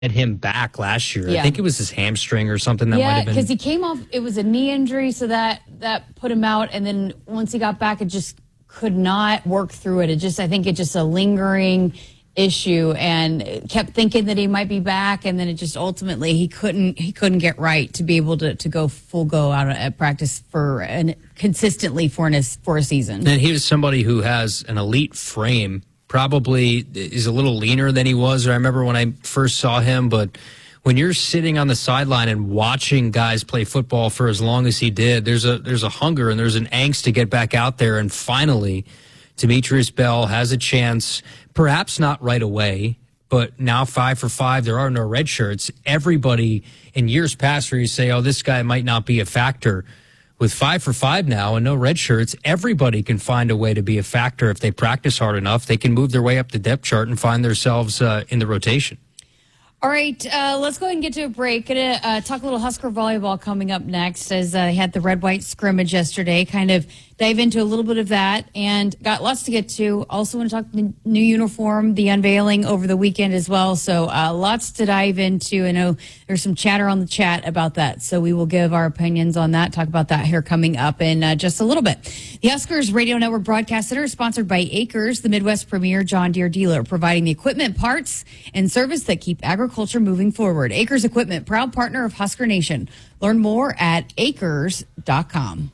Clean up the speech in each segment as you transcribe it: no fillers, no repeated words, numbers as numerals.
him back last year. Yeah. I think it was his hamstring or something that might have been. because he came off, it was a knee injury, so that put him out. And then once he got back, it just could not work through it. I think it's just a lingering issue, and kept thinking that he might be back, and then it just ultimately he couldn't get right to be able to go out at practice consistently for a season. And he was somebody who has an elite frame, probably is a little leaner than he was. I remember when I first saw him, but when you're sitting on the sideline and watching guys play football for as long as he did, there's a hunger and there's an angst to get back out there. And finally, Demetrius Bell has a chance, perhaps not right away, but now 5 for 5, there are no red shirts. Everybody in years past where you say, oh, this guy might not be a factor. With 5 for 5 now and no red shirts, everybody can find a way to be a factor if they practice hard enough. They can move their way up the depth chart and find themselves in the rotation. All right, let's go ahead and get to a break. Gonna talk a little Husker volleyball coming up next, as they had the red-white scrimmage yesterday. Kind of dive into a little bit of that, and got lots to get to. Also want to talk the new uniform, the unveiling over the weekend as well. So lots to dive into. I know there's some chatter on the chat about that, so we will give our opinions on that. Talk about that here coming up in just a little bit. The Huskers Radio Network Broadcast Center is sponsored by Acres, the Midwest premier John Deere dealer, providing the equipment, parts, and service that keep agriculture moving forward. Acres Equipment, proud partner of Husker Nation. Learn more at acres.com.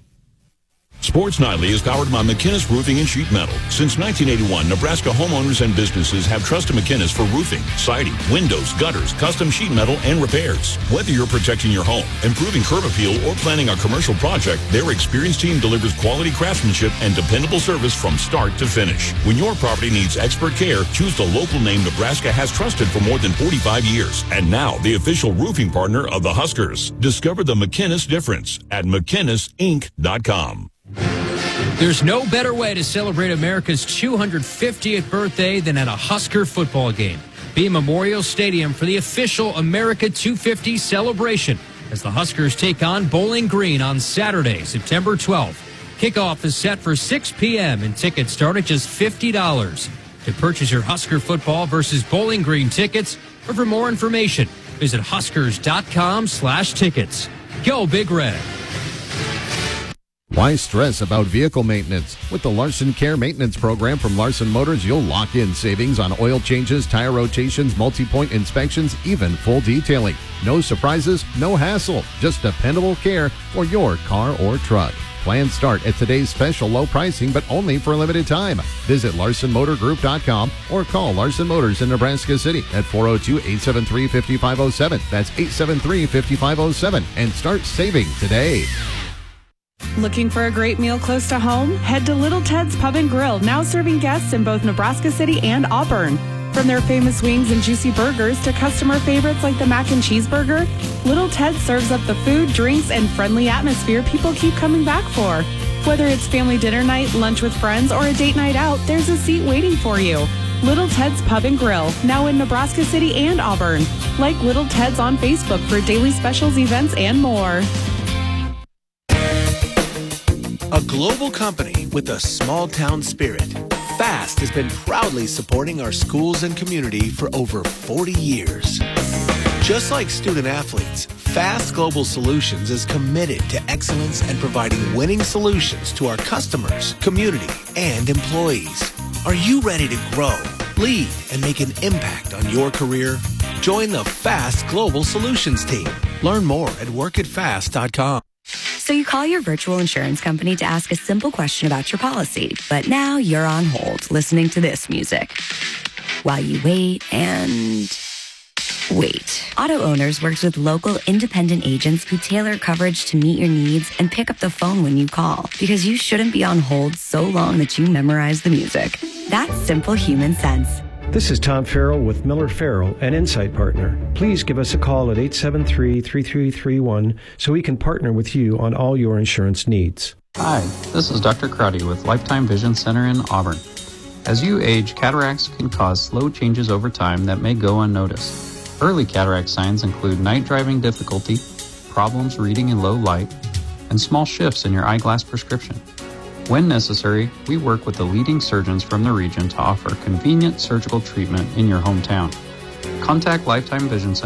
Sports Nightly is powered by McInnes Roofing and Sheet Metal. Since 1981, Nebraska homeowners and businesses have trusted McInnes for roofing, siding, windows, gutters, custom sheet metal, and repairs. Whether you're protecting your home, improving curb appeal, or planning a commercial project, their experienced team delivers quality craftsmanship and dependable service from start to finish. When your property needs expert care, choose the local name Nebraska has trusted for more than 45 years. And now, the official roofing partner of the Huskers. Discover the McInnes difference at McInnesInc.com. There's no better way to celebrate America's 250th birthday than at a Husker football game. Be at Memorial Stadium for the official America 250 celebration as the Huskers take on Bowling Green on Saturday, September 12th. Kickoff is set for 6 p.m. and tickets start at just $50. To purchase your Husker football versus Bowling Green tickets, or for more information, visit huskers.com/tickets. Go Big Red. Why stress about vehicle maintenance? With the Larson Care Maintenance Program from Larson Motors, you'll lock in savings on oil changes, tire rotations, multi-point inspections, even full detailing. No surprises, no hassle, just dependable care for your car or truck. Plans start at today's special low pricing, but only for a limited time. Visit LarsonMotorGroup.com or call Larson Motors in Nebraska City at 402-873-5507. That's 873-5507, and start saving today. Looking for a great meal close to home? Head to Little Ted's Pub and Grill, now serving guests in both Nebraska City and Auburn. From their famous wings and juicy burgers to customer favorites like the mac and cheese burger, Little Ted serves up the food, drinks, and friendly atmosphere people keep coming back for. Whether it's family dinner night, lunch with friends, or a date night out, there's a seat waiting for you. Little Ted's Pub and Grill, now in Nebraska City and Auburn. Like Little Ted's on Facebook for daily specials, events, and more. A global company with a small-town spirit, FAST has been proudly supporting our schools and community for over 40 years. Just like student-athletes, FAST Global Solutions is committed to excellence and providing winning solutions to our customers, community, and employees. Are you ready to grow, lead, and make an impact on your career? Join the FAST Global Solutions team. Learn more at workatfast.com. So you call your virtual insurance company to ask a simple question about your policy, but now you're on hold listening to this music while you wait and wait. Auto Owners works with local independent agents who tailor coverage to meet your needs and pick up the phone when you call, because you shouldn't be on hold so long that you memorize the music. That's simple human sense. This is Tom Farrell with Miller Farrell, an Insight Partner. Please give us a call at 873-3331 so we can partner with you on all your insurance needs. Hi, this is Dr. Crowdy with Lifetime Vision Center in Auburn. As you age, cataracts can cause slow changes over time that may go unnoticed. Early cataract signs include night driving difficulty, problems reading in low light, and small shifts in your eyeglass prescription. When necessary, we work with the leading surgeons from the region to offer convenient surgical treatment in your hometown. Contact Lifetime Vision Center